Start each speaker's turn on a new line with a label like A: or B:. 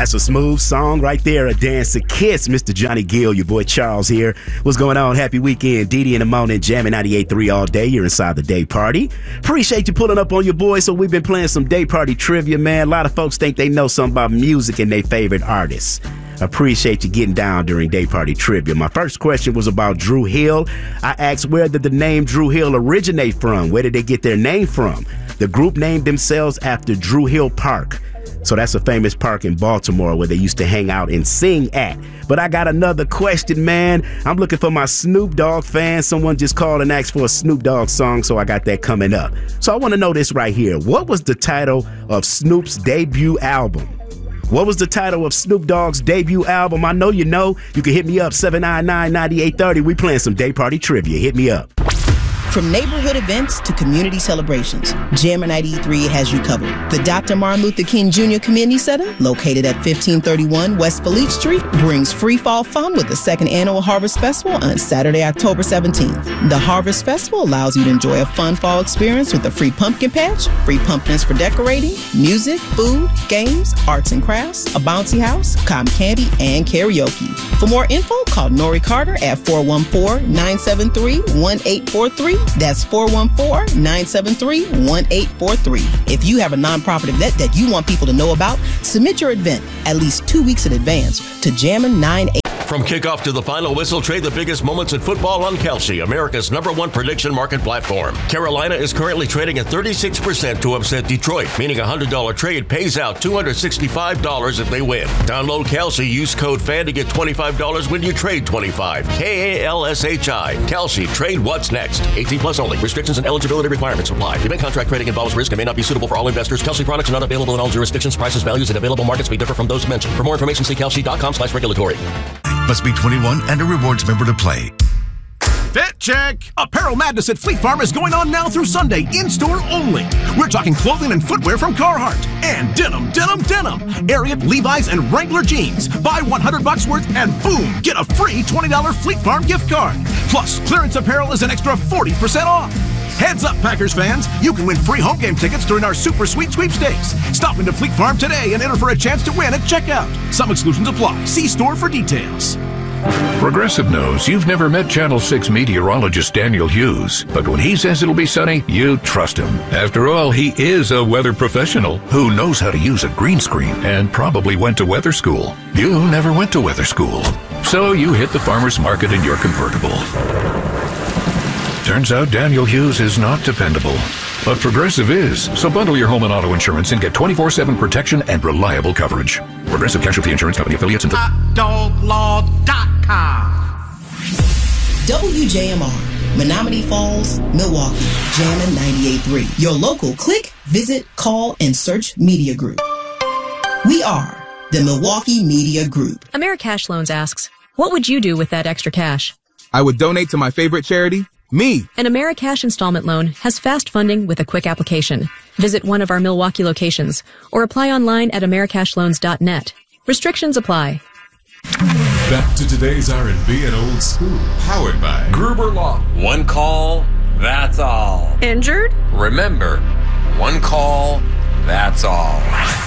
A: That's a smooth song right there, a dance, a kiss. Mr. Johnny Gill, your boy Charles here. What's going on? Happy weekend. Didi in the morning, jamming 98.3 all day. You're inside the day party. Appreciate you pulling up on your boy. So we've been playing some day party trivia, man. A lot of folks think they know something about music and their favorite artists. Appreciate you getting down during day party trivia. My first question was about Dru Hill. I asked, where did the name Dru Hill originate from? Where did they get their name from? The group named themselves after Dru Hill Park. So that's a famous park in Baltimore where they used to hang out and sing at. But I got another question, man. I'm looking for my Snoop Dogg fans. Someone just called and asked for a Snoop Dogg song, so I got that coming up. So I want to know this right here. What was the title of Snoop's debut album? What was the title of Snoop Dogg's debut album? I know you know. You can hit me up, 799-9830. We playing some day party trivia. Hit me up.
B: From neighborhood events to community celebrations, Jammer 93 has you covered. The Dr. Martin Luther King Jr. Community Center, located at 1531 West Felice Street, brings free fall fun with the second annual Harvest Festival on Saturday, October 17th. The Harvest Festival allows you to enjoy a fun fall experience with a free pumpkin patch, free pumpkins for decorating, music, food, games, arts and crafts, a bouncy house, cotton candy, and karaoke. For more info, call Nori Carter at 414-973-1843. That's 414-973-1843. If you have a nonprofit event that you want people to know about, submit your event at least 2 weeks in advance to Jammin' 98.
C: From kickoff to the final whistle, trade the biggest moments in football on Kalshi, America's #1 prediction market platform. Carolina is currently trading at 36% to upset Detroit, meaning a $100 trade pays out $265 if they win. Download Kalshi, use code FAN to get $25 when you trade $25. Kalshi. Kalshi, trade what's next. 18 plus only. Restrictions and eligibility requirements apply. Event contract trading involves risk and may not be suitable for all investors. Kalshi products are not available in all jurisdictions. Prices, values, and available markets may differ from those mentioned. For more information, see kalshi.com/regulatory.
D: Must be 21 and a rewards member to play.
E: Fit check! Apparel Madness at Fleet Farm is going on now through Sunday, in-store only. We're talking clothing and footwear from Carhartt. And denim. Ariat, Levi's, and Wrangler jeans. Buy $100 worth and boom, get a free $20 Fleet Farm gift card. Plus, clearance apparel is an extra 40% off. Heads up, Packers fans. You can win free home game tickets during our Super Sweet Sweepstakes. Stop into Fleet Farm today and enter for a chance to win at checkout. Some exclusions apply. See store for details.
F: Progressive knows you've never met Channel 6 meteorologist Daniel Hughes, but when he says it'll be sunny, you trust him. After all, he is a weather professional who knows how to use a green screen and probably went to weather school. You never went to weather school, so you hit the farmer's market in your convertible. Turns out Daniel Hughes is not dependable, but Progressive is. So bundle your home and auto insurance and get 24/7 protection and reliable coverage. Progressive Casualty Insurance Company affiliates and
E: HotDogLaw.com.
B: WJMR, Menominee Falls, Milwaukee, Jammin' 98.3. Your local click, visit, call, and search media group. We are the Milwaukee Media Group.
G: Americash Loans asks, what would you do with that extra cash?
H: I would donate to my favorite charity, me.
G: An Americash installment loan has fast funding with a quick application. Visit one of our Milwaukee locations or apply online at americashloans.net. Restrictions apply.
I: Back to today's R&B and old school, powered by Gruber Law.
J: One call, that's all.
K: Injured?
J: Remember, one call, that's all.